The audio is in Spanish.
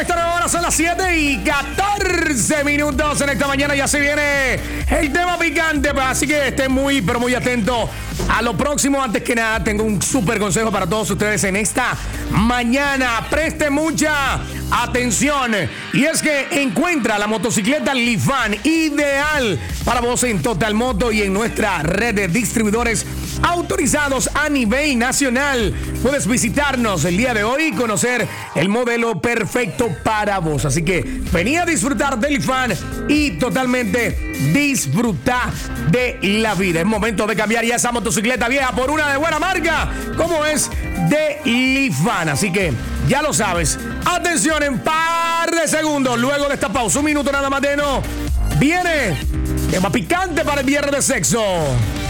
esta nueva hora son las 7:14 en esta mañana. Ya se viene el tema picante, así que estén muy, pero muy atentos a lo próximo. Antes que nada, tengo un súper consejo para todos ustedes en esta mañana. Presten mucha atención. Y es que encuentra la motocicleta Lifan, ideal para vos en Total Moto y en nuestra red de distribuidores autorizados a nivel nacional. Puedes visitarnos el día de hoy y conocer el modelo perfecto para vos. Así que vení a disfrutar del Lifan y totalmente disfrutar de la vida. Es momento de cambiar ya esa motocicleta vieja por una de buena marca, como es de Lifan. Así que ya lo sabes. Atención, en par de segundos, luego de esta pausa, un minuto nada más de no, viene tema picante para el viernes de sexo.